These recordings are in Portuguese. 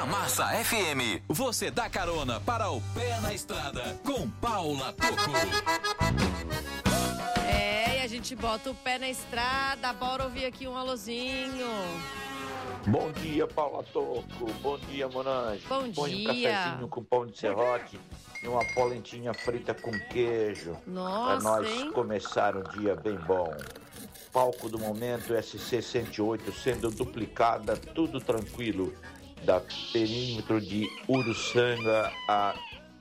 Massa FM. Você dá carona para o Pé na Estrada com Paula Tocco. E a gente bota o pé na estrada. Bora ouvir aqui um alôzinho. Bom dia, Paula Tocco. Bom dia, Monange. Bom Põe dia. um cafezinho com pão de serrote e uma polentinha frita com queijo. Nossa, pra nós hein? começar um dia bem bom. Palco do momento SC-108 sendo duplicada, tudo tranquilo, da perímetro de Uruçanga a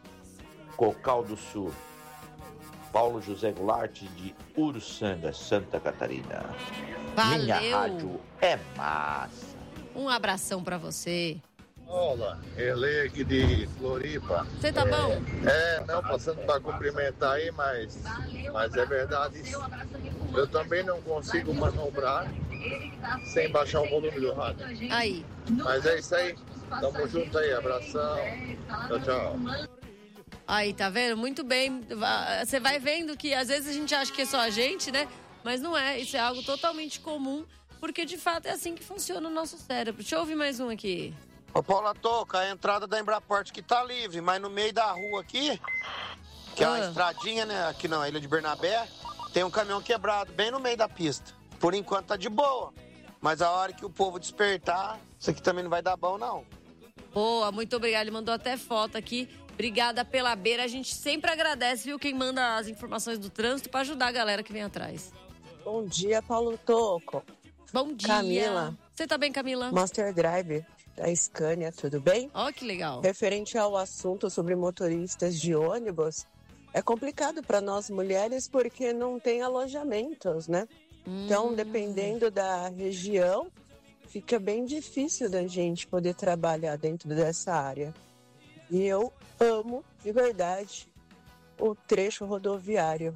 Cocal do Sul. Paulo José Goulart de Uruçanga, Santa Catarina. Valeu. Minha rádio é massa. Um abração pra você. Olá, ele aqui de Floripa. Você tá bom? Não, passando para cumprimentar aí, mas é verdade isso. Eu também não consigo manobrar sem baixar o volume do rádio. Aí. Mas é isso aí. Tamo junto aí, abração. Tchau, tchau. Aí, tá vendo? Muito bem. Você vai vendo que às vezes a gente acha que é só a gente, né? Mas não é. Isso é algo totalmente comum, porque de fato é assim que funciona o nosso cérebro. Deixa eu ouvir mais um aqui. Ô, Paula Tocco, a entrada da Embraport que tá livre, mas no meio da rua aqui, que é uma estradinha, né, aqui na Ilha de Bernabé, tem um caminhão quebrado bem no meio da pista. Por enquanto tá de boa, mas a hora que o povo despertar, isso aqui também não vai dar bom, não. Boa, muito obrigada. Ele mandou até foto aqui. Obrigada pela beira. A gente sempre agradece, viu, quem manda as informações do trânsito pra ajudar a galera que vem atrás. Bom dia, Paulo Tocco. Bom dia. Camila. Você tá bem, Camila? Master Drive da Scania, tudo bem? Ó, que legal. Referente ao assunto sobre motoristas de ônibus, é complicado para nós mulheres porque não tem alojamentos, né? Então, dependendo da região, fica bem difícil da gente poder trabalhar dentro dessa área. E eu amo, de verdade, o trecho rodoviário.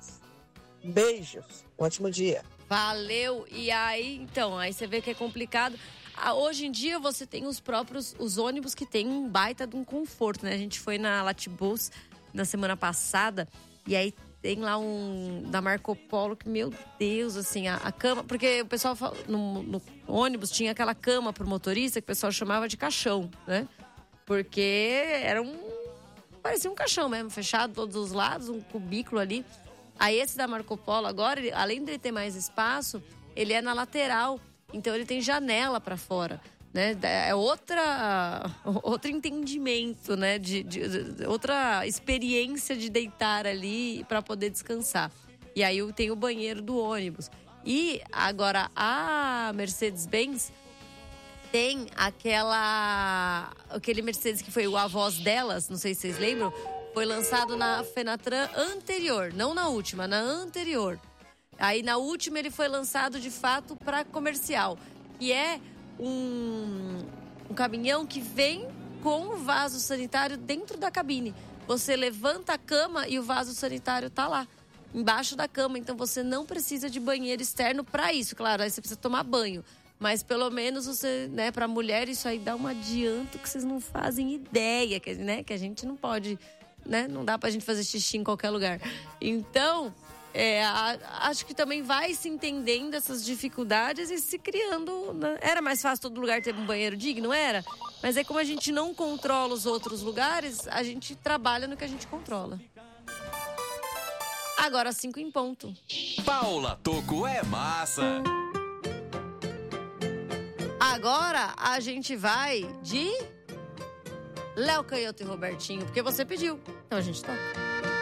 Beijos, um ótimo dia. Valeu. E aí, então, aí você vê que é complicado. Hoje em dia você tem os ônibus que tem um baita de um conforto, né? A gente foi na Latibus na semana passada e aí tem lá da Marco Polo que, meu Deus, assim, a cama, porque o pessoal no ônibus tinha aquela cama pro motorista que o pessoal chamava de caixão, né? Porque parecia um caixão mesmo, fechado todos os lados, um cubículo ali. Aí esse da Marco Polo agora, além de ele ter mais espaço, ele é na lateral. Então ele tem janela para fora, né? É outro entendimento, né? De outra experiência de deitar ali para poder descansar. E aí tem o banheiro do ônibus. E agora a Mercedes-Benz tem aquele Mercedes que foi a voz delas, não sei se vocês lembram, foi lançado na Fenatran anterior, não na última, na anterior. Aí na última ele foi lançado de fato para comercial, que é um caminhão que vem com o vaso sanitário dentro da cabine. Você levanta a cama e o vaso sanitário tá lá, embaixo da cama. Então você não precisa de banheiro externo para isso. Claro, aí você precisa tomar banho. Mas pelo menos você, né, pra mulher isso aí dá um adianto que vocês não fazem ideia, né? Que a gente não pode, né? Não dá pra gente fazer xixi em qualquer lugar. Então, acho que também vai se entendendo essas dificuldades e se criando, né? Era mais fácil todo lugar ter um banheiro digno, não era? Mas é como a gente não controla os outros lugares, a gente trabalha no que a gente controla. Agora 5 em ponto. Paula Tocco é massa. Agora a gente vai de Léo Canhoto e Robertinho, porque você pediu. Então a gente toca.